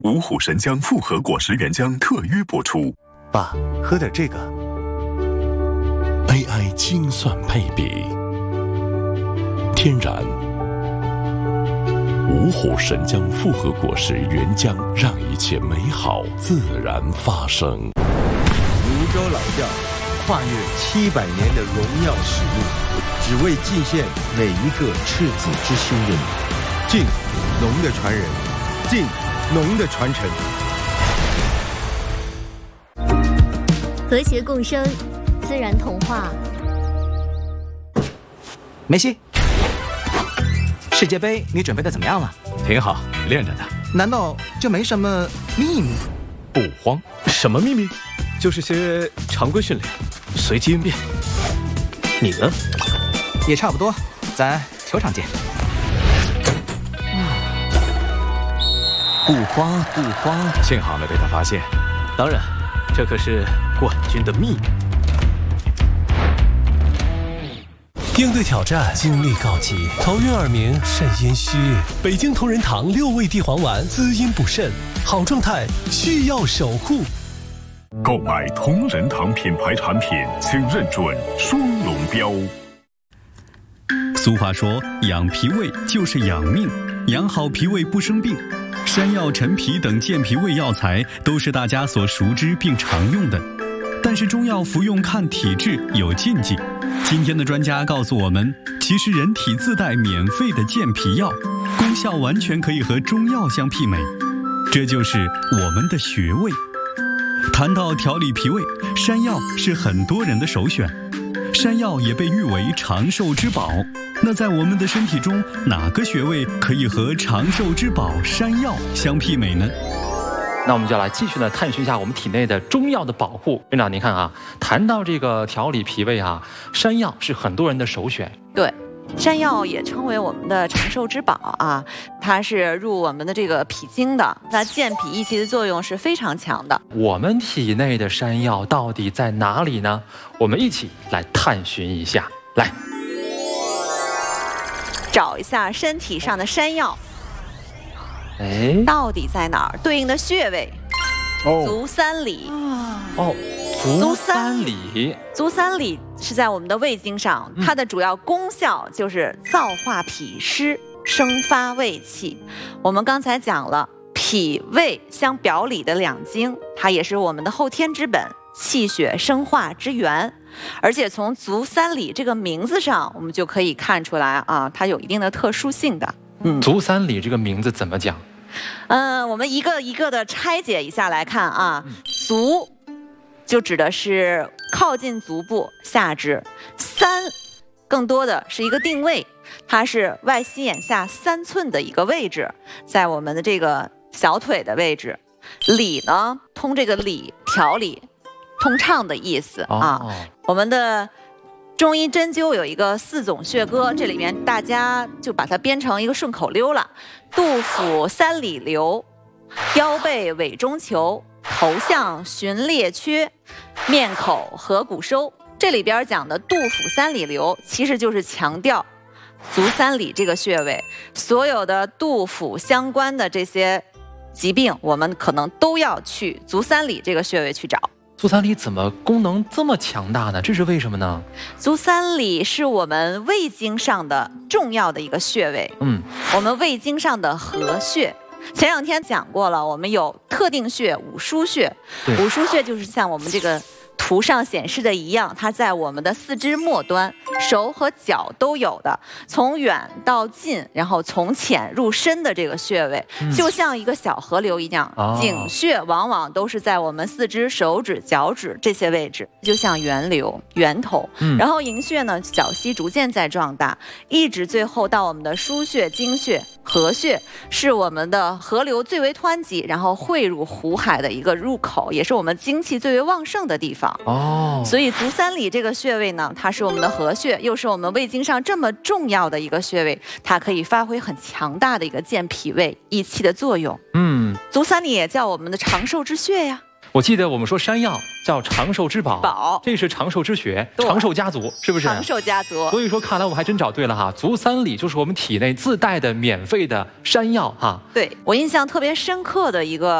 五虎神姜复合果实原浆特约播出。 爸，喝点这个。 AI 精算配比，天然。五虎神姜复合果实原浆，让一切美好自然发生。 泸州老窖跨越700年的荣耀史路，只为祭献每一个赤子之心的你。敬农的传人，敬农的传承。 和谐共生，自然童话。 梅西，世界杯你准备的怎么样了？ 挺好，练着呢。 难道就没什么秘密？ 不慌，什么秘密？就是些常规训练，随机应变。你呢？ 也差不多，咱球场见。 不慌不慌，幸好没被他发现。当然，这可是冠军的秘密。 应对挑战，精力告急，头晕耳鸣，肾阴虚。北京同仁堂6味地黄丸，滋阴补肾，好状态需要守护。 购买同仁堂品牌产品，请认准双龙标。 俗话说，养脾胃就是养命，养好脾胃不生病。山药、陈皮等健脾胃药材都是大家所熟知并常用的，但是中药服用看体质有禁忌。今天的专家告诉我们，其实人体自带免费的健脾药，功效完全可以和中药相媲美，这就是我们的穴位。谈到调理脾胃，山药是很多人的首选，山药也被誉为长寿之宝。那在我们的身体中，哪个穴位可以和长寿之宝山药相媲美呢？ 那我们就来继续呢探寻一下我们体内的中药的保护。院长，您看啊，谈到这个调理脾胃啊，山药是很多人的首选。 对，山药也称为我们的长寿之宝啊，它是入我们的这个脾经的，它健脾益气的作用是非常强的。 我们体内的山药到底在哪里呢？我们一起来探寻一下。来， 找一下身体上的山药。到底在哪儿？对应的穴位，足三里。 足三里， 足三里是在我们的胃经上，它的主要功效就是燥化脾湿，生发胃气。我们刚才讲了，脾胃相表里的两经，它也是我们的后天之本，气血生化之源。而且从足三里这个名字上，我们就可以看出来啊，它有一定的特殊性的。 足三里这个名字怎么讲？ 我们一个一个的拆解一下来看啊。足就指的是靠近足部下肢，三更多的是一个定位，它是外膝眼下3寸的一个位置，在我们的这个小腿的位置。理呢，通这个理，调理通畅的意思啊。我们的中医针灸有一个4种穴歌，这里面大家就把它编成一个顺口溜了：肚腹3里留，腰背尾中求，头项循列缺，面口合谷收。这里边讲的肚腹3里留，其实就是强调足三里这个穴位，所有的肚腹相关的这些疾病，我们可能都要去足三里这个穴位去找。 足三里怎么功能这么强大呢？这是为什么呢？ 足三里是我们胃经上的重要的一个穴位，我们胃经上的合穴。前2天讲过了，我们有特定穴五腧穴，五腧穴就是像我们这个图上显示的一样，它在我们的4肢末端，手和脚都有的，从远到近，然后从浅入深的这个穴位，就像一个小河流一样。井穴往往都是在我们4肢、手指、脚趾这些位置，就像源流、源头。然后营穴呢，小溪逐渐在壮大，一直最后到我们的腧穴、经穴、合穴，是我们的河流最为湍急，然后汇入湖海的一个入口，也是我们精气最为旺盛的地方。所以足三里这个穴位呢，它是我们的合穴，又是我们胃经上这么重要的一个穴位，它可以发挥很强大的一个健脾胃益气的作用。足三里也叫我们的长寿之穴呀。 我记得我们说山药叫长寿之宝，这是长寿之血，长寿家族，是不是？ 长寿家族。 所以说，看来我还真找对了哈，足三里就是我们体内自带的免费的山药哈。 对，我印象特别深刻的一个